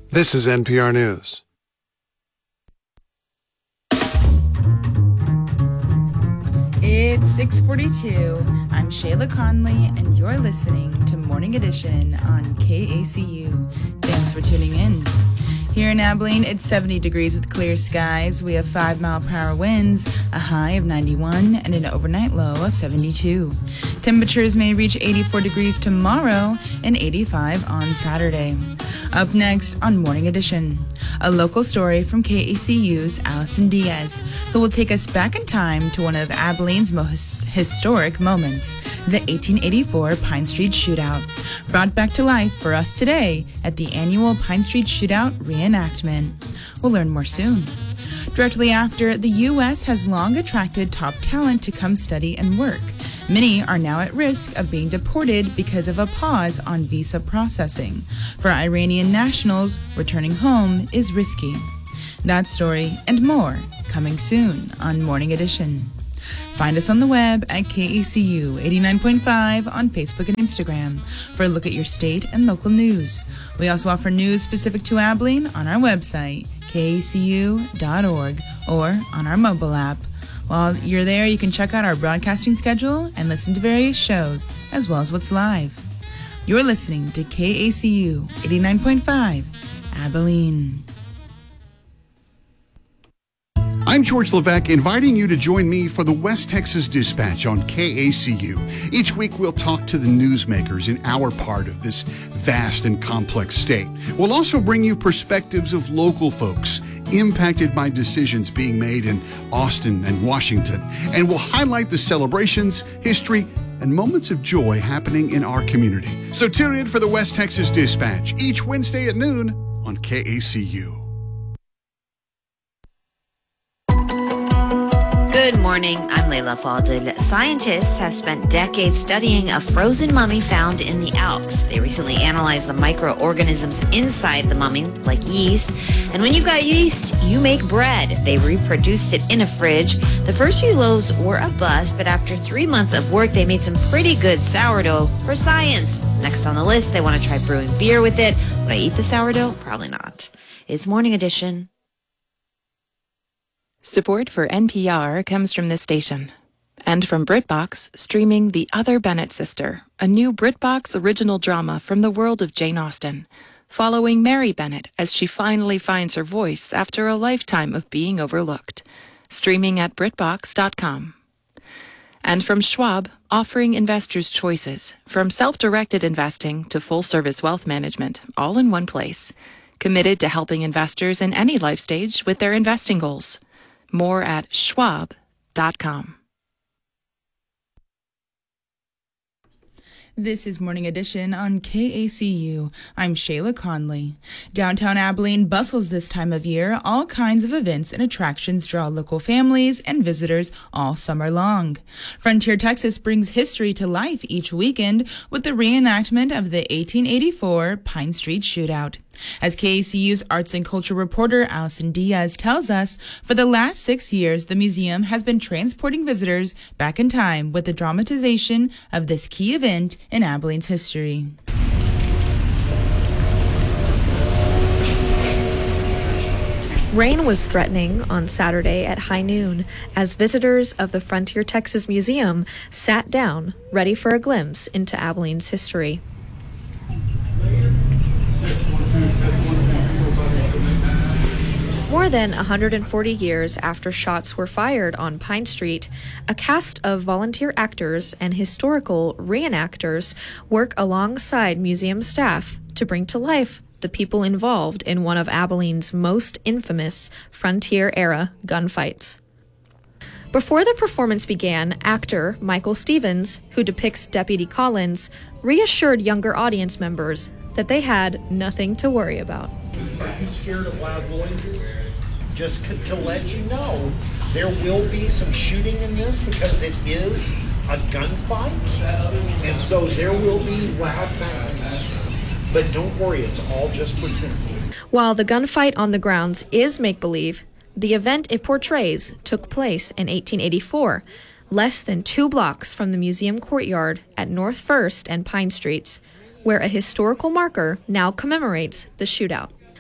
This is NPR News. It's 6:42. I'm Shayla Conley, and you're listening to Morning Edition on KACU. Thanks for tuning in. Here in Abilene, it's 70 degrees with clear skies. We have 5-mile-per-hour winds, a high of 91, and an overnight low of 72. Temperatures may reach 84 degrees tomorrow and 85 on Saturday. Up next on Morning Edition, a local story from KACU's Allison Diaz, who will take us back in time to one of Abilene's most historic moments, the 1884 Pine Street Shootout, brought back to life for us today at the annual Pine Street Shootout reenactment. We'll learn more soon. Directly after, the U.S. has long attracted top talent to come study and work. Many are now at risk of being deported because of a pause on visa processing. For Iranian nationals, returning home is risky. That story and more coming soon on Morning Edition. Find us on the web at KACU 89.5 on Facebook and Instagram for a look at your state and local news. We also offer news specific to Abilene on our website, kacu.org, or on our mobile app. While you're there, you can check out our broadcasting schedule and listen to various shows, as well as what's live. You're listening to KACU 89.5, Abilene. I'm George Levesque, inviting you to join me for the West Texas Dispatch on KACU. Each week, we'll talk to the newsmakers in our part of this vast and complex state. We'll also bring you perspectives of local folks impacted by decisions being made in Austin and Washington. And we'll highlight the celebrations, history, and moments of joy happening in our community. So tune in for the West Texas Dispatch each Wednesday at noon on KACU. Good morning, I'm Layla Falded. Scientists have spent decades studying a frozen mummy found in the Alps. They recently analyzed the microorganisms inside the mummy, like yeast. And when you got yeast, you make bread. They reproduced it in a fridge. The first few loaves were a bust, but after 3 months of work, they made some pretty good sourdough for science. Next on the list, they want to try brewing beer with it. Would I eat the sourdough? Probably not. It's Morning Edition. Support for NPR comes from this station and from BritBox, streaming The Other Bennett Sister, a new BritBox original drama from the world of Jane Austen, following Mary Bennett as she finally finds her voice after a lifetime of being overlooked. Streaming at BritBox.com. And from Schwab, offering investors choices, from self-directed investing to full-service wealth management, all in one place. Committed to helping investors in any life stage with their investing goals. More at schwab.com. This is Morning Edition on KACU. I'm Shayla Conley. Downtown Abilene bustles this time of year. All kinds of events and attractions draw local families and visitors all summer long. Frontier Texas brings history to life each weekend with the reenactment of the 1884 Pine Street Shootout. As KACU's arts and culture reporter Allison Diaz tells us, for the last 6 years, the museum has been transporting visitors back in time with the dramatization of this key event in Abilene's history. Rain was threatening on Saturday at high noon as visitors of the Frontier Texas Museum sat down, ready for a glimpse into Abilene's history. More than 140 years after shots were fired on Pine Street, a cast of volunteer actors and historical reenactors work alongside museum staff to bring to life the people involved in one of Abilene's most infamous frontier-era gunfights. Before the performance began, actor Michael Stevens, who depicts Deputy Collins, reassured younger audience members that they had nothing to worry about. Are you scared of loud noises? Just to let you know, there will be some shooting in this because it is a gunfight, and so there will be loud bangs. But don't worry, it's all just pretend. While the gunfight on the grounds is make-believe, the event it portrays took place in 1884, less than 2 blocks from the museum courtyard at North First and Pine Streets, where a historical marker now commemorates the shootout.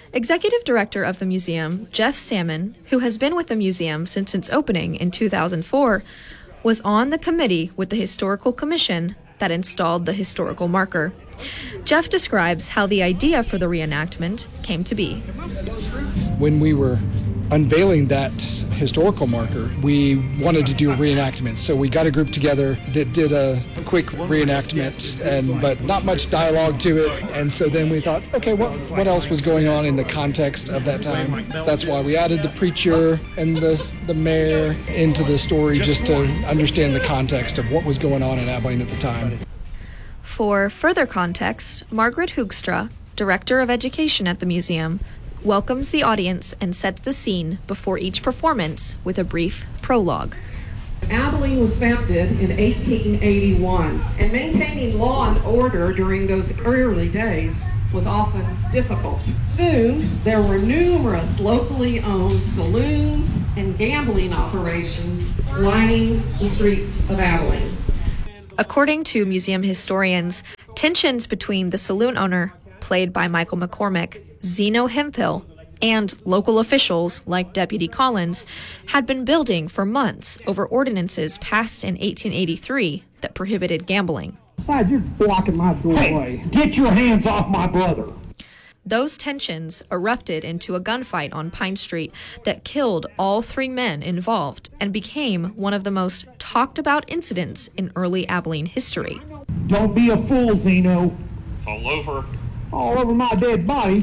Executive Director of the museum, Jeff Salmon, who has been with the museum since its opening in 2004, was on the committee with the Historical Commission that installed the historical marker. Jeff describes how the idea for the reenactment came to be. When we were unveiling that historical marker, we wanted to do a reenactment. So we got a group together that did a quick reenactment, but not much dialogue to it. And so then we thought, okay, what else was going on in the context of that time? So that's why we added the preacher and the mayor into the story, just to understand the context of what was going on in Abilene at the time. For further context, Margaret Hoogstra, Director of Education at the museum, welcomes the audience and sets the scene before each performance with a brief prologue. Abilene was founded in 1881, and maintaining law and order during those early days was often difficult. Soon, there were numerous locally owned saloons and gambling operations lining the streets of Abilene. According to museum historians, tensions between the saloon owner, played by Michael McCormick, Zeno Hemphill, and local officials like Deputy Collins had been building for months over ordinances passed in 1883 that prohibited gambling. Besides, you're blocking my doorway. Hey, get your hands off my brother. Those tensions erupted into a gunfight on Pine Street that killed all three men involved and became one of the most talked about incidents in early Abilene history. Don't be a fool, Zeno. It's all over. All over my dead body.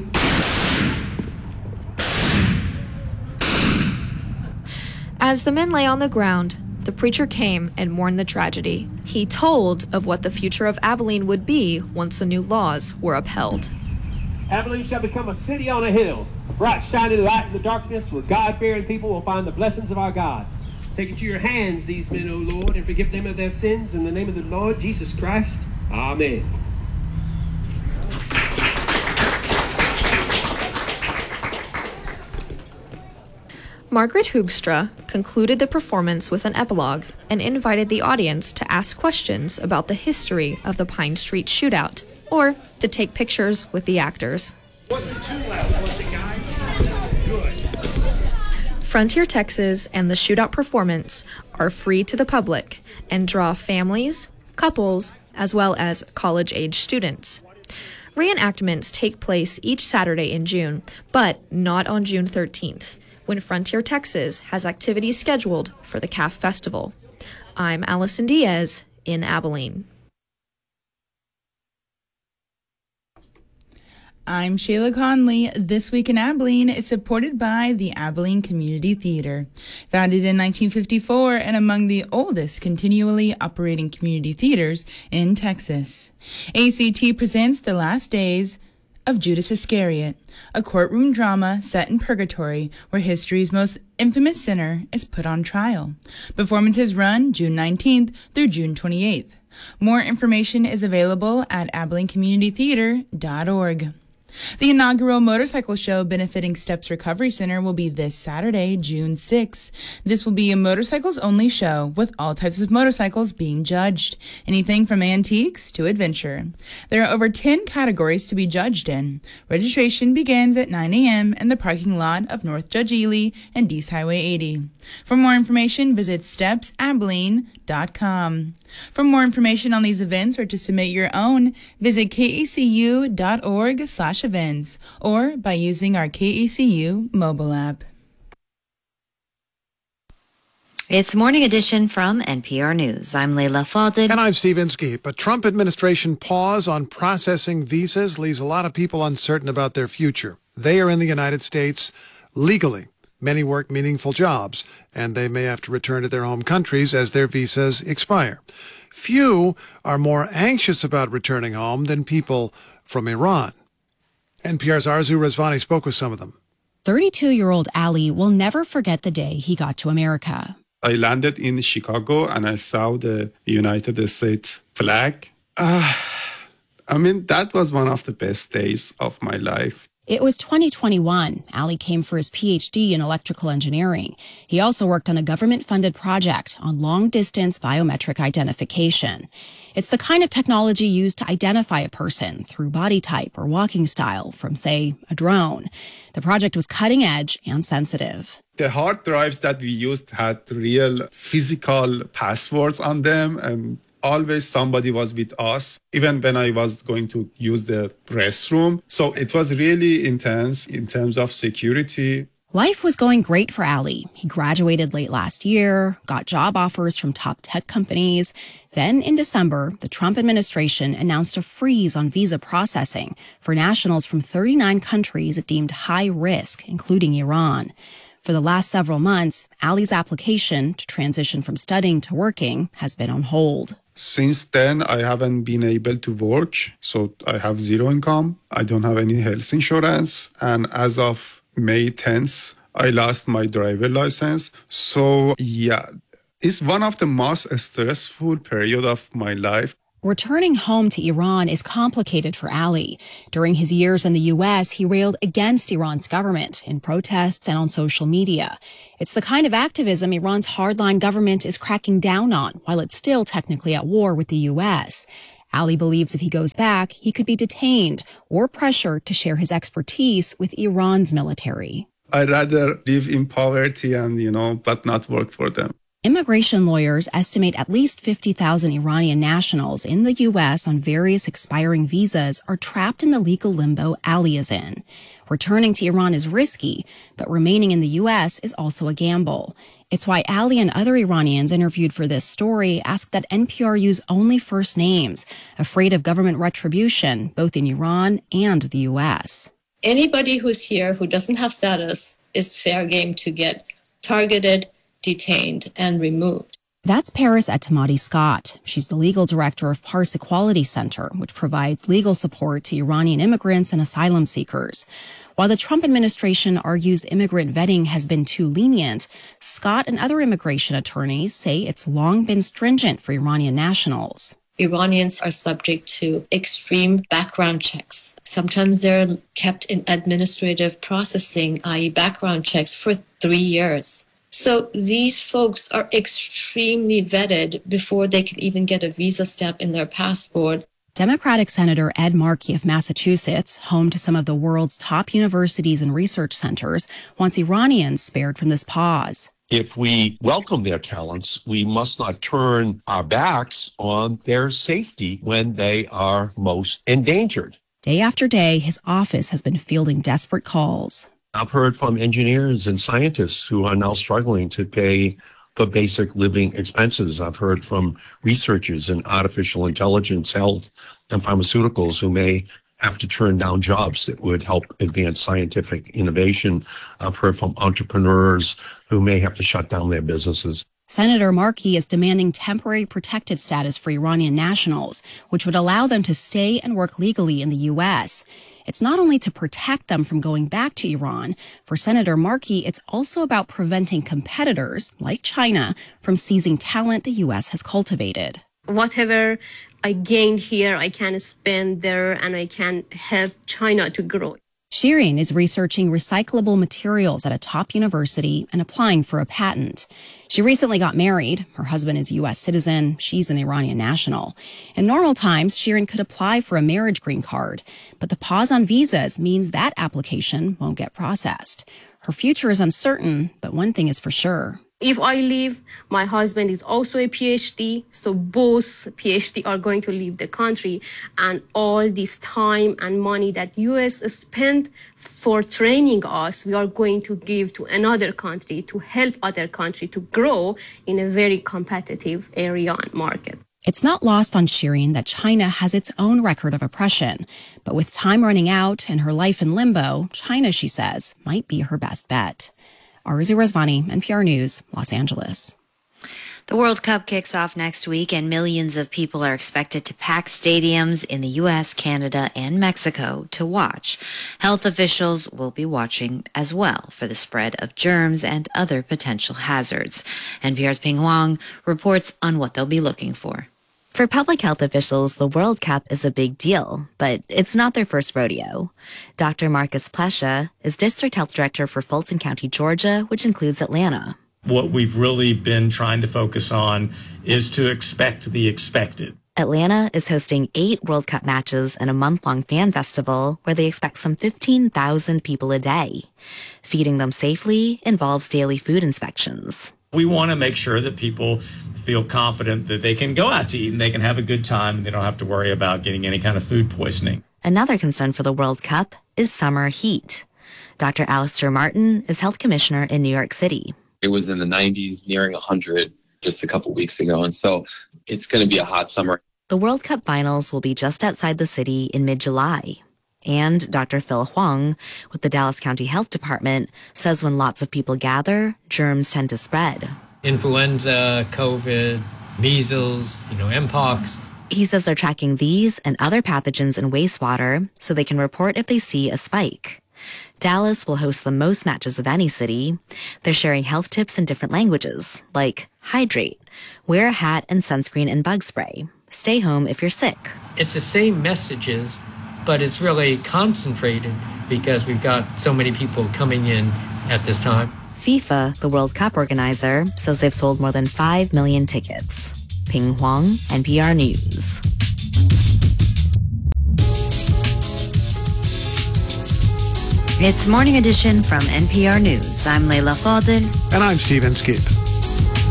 As the men lay on the ground, the preacher came and mourned the tragedy. He told of what the future of Abilene would be once the new laws were upheld. Abilene shall become a city on a hill, a bright shining light in the darkness, where God-fearing people will find the blessings of our God. Take into your hands these men, O Lord, and forgive them of their sins in the name of the Lord Jesus Christ. Amen. Margaret Hoogstra concluded the performance with an epilogue and invited the audience to ask questions about the history of the Pine Street shootout, or to take pictures with the actors. Wasn't too loud, was it, guys? Good. Frontier Texas and the shootout performance are free to the public and draw families, couples, as well as college-age students. Reenactments take place each Saturday in June, but not on June 13th, when Frontier Texas has activities scheduled for the CAF Festival. I'm Allison Diaz in Abilene. I'm Shayla Conley. This Week in Abilene is supported by the Abilene Community Theater. Founded in 1954 and among the oldest continually operating community theaters in Texas. ACT presents The Last Days of Judas Iscariot, a courtroom drama set in purgatory where history's most infamous sinner is put on trial. Performances run June 19th through June 28th. More information is available at AbileneCommunityTheater.org. The inaugural motorcycle show benefiting Steps Recovery Center will be this Saturday, June 6th. This will be a motorcycles-only show with all types of motorcycles being judged, anything from antiques to adventure. There are over 10 categories to be judged in. Registration begins at 9 a.m. in the parking lot of North Judge Ely and East Highway 80. For more information, visit StepsAbilene.com. For more information on these events or to submit your own, visit kacu.org/events or by using our KACU mobile app. It's Morning Edition from NPR News. I'm Layla Falded. And I'm Steve Inskeep. A Trump administration pause on processing visas leaves a lot of people uncertain about their future. They are in the United States legally. Many work meaningful jobs, and they may have to return to their home countries as their visas expire. Few are more anxious about returning home than people from Iran. NPR's Arzu Rezvani spoke with some of them. 32-year-old Ali will never forget the day he got to America. I landed in Chicago and I saw the United States flag. That was one of the best days of my life. It was 2021. Ali came for his PhD in electrical engineering. He also worked on a government-funded project on long-distance biometric identification. It's the kind of technology used to identify a person through body type or walking style from, say, a drone. The project was cutting-edge and sensitive. The hard drives that we used had real physical passwords on them, and always somebody was with us, even when I was going to use the restroom. So it was really intense in terms of security. Life was going great for Ali. He graduated late last year, got job offers from top tech companies. Then in December, the Trump administration announced a freeze on visa processing for nationals from 39 countries it deemed high risk, including Iran. For the last several months, Ali's application to transition from studying to working has been on hold. Since then, I haven't been able to work, so I have zero income. I don't have any health insurance. And as of May 10th, I lost my driver license. So, yeah, it's one of the most stressful period of my life. Returning home to Iran is complicated for Ali. During his years in the U.S., he railed against Iran's government in protests and on social media. It's the kind of activism Iran's hardline government is cracking down on, while it's still technically at war with the U.S. Ali believes if he goes back, he could be detained or pressured to share his expertise with Iran's military. I'd rather live in poverty and, but not work for them. Immigration lawyers estimate at least 50,000 Iranian nationals in the U.S. on various expiring visas are trapped in the legal limbo Ali is in. Returning to Iran is risky, but remaining in the U.S. is also a gamble. It's why Ali and other Iranians interviewed for this story ask that NPR use only first names, afraid of government retribution, both in Iran and the U.S. Anybody who's here who doesn't have status is fair game to get targeted, detained, and removed. That's Paris Etemadi Scott. She's the legal director of Pars Equality Center, which provides legal support to Iranian immigrants and asylum seekers. While the Trump administration argues immigrant vetting has been too lenient, Scott and other immigration attorneys say it's long been stringent for Iranian nationals. Iranians are subject to extreme background checks. Sometimes they're kept in administrative processing, i.e. background checks, for 3 years. So these folks are extremely vetted before they can even get a visa stamp in their passport. Democratic Senator Ed Markey of Massachusetts, home to some of the world's top universities and research centers, wants Iranians spared from this pause. If we welcome their talents, we must not turn our backs on their safety when they are most endangered. Day after day, his office has been fielding desperate calls. I've heard from engineers and scientists who are now struggling to pay for basic living expenses. I've heard from researchers in artificial intelligence, health, and pharmaceuticals who may have to turn down jobs that would help advance scientific innovation. I've heard from entrepreneurs who may have to shut down their businesses. Senator Markey is demanding temporary protected status for Iranian nationals, which would allow them to stay and work legally in the U.S. It's not only to protect them from going back to Iran. For Senator Markey, it's also about preventing competitors, like China, from seizing talent the U.S. has cultivated. Whatever I gain here, I can spend there, and I can help China to grow. Shirin is researching recyclable materials at a top university and applying for a patent. She recently got married. Her husband is a U.S. citizen. She's an Iranian national. In normal times, Shirin could apply for a marriage green card, but the pause on visas means that application won't get processed. Her future is uncertain, but one thing is for sure. If I leave, my husband is also a PhD, so both PhD are going to leave the country, and all this time and money that U.S. spent for training us, we are going to give to another country to help other country to grow in a very competitive area and market. It's not lost on Shirin that China has its own record of oppression, but with time running out and her life in limbo, China, she says, might be her best bet. Arzu Rezvani, NPR News, Los Angeles. The World Cup kicks off next week, and millions of people are expected to pack stadiums in the U.S., Canada, and Mexico to watch. Health officials will be watching as well for the spread of germs and other potential hazards. NPR's Ping Huang reports on what they'll be looking for. For public health officials, the World Cup is a big deal, but it's not their first rodeo. Dr. Marcus Plesha is District Health Director for Fulton County, Georgia, which includes Atlanta. What we've really been trying to focus on is to expect the expected. Atlanta is hosting 8 World Cup matches and a month-long fan festival where they expect some 15,000 people a day. Feeding them safely involves daily food inspections. We want to make sure that people feel confident that they can go out to eat and they can have a good time and they don't have to worry about getting any kind of food poisoning. Another concern for the World Cup is summer heat. Dr. Alistair Martin is health commissioner in New York City. It was in the 90s, nearing 100 just a couple weeks ago, and so it's going to be a hot summer. The World Cup finals will be just outside the city in mid-July. And Dr. Phil Huang with the Dallas County Health Department says when lots of people gather, germs tend to spread. Influenza, COVID, measles, Mpox. He says they're tracking these and other pathogens in wastewater so they can report if they see a spike. Dallas will host the most matches of any city. They're sharing health tips in different languages, like hydrate, wear a hat and sunscreen and bug spray, stay home if you're sick. It's the same messages, but it's really concentrated because we've got so many people coming in at this time. FIFA, the World Cup organizer, says they've sold more than 5 million tickets. Ping Huang, NPR News. It's Morning Edition from NPR News. I'm Layla Fadel. And I'm Stephen Skip.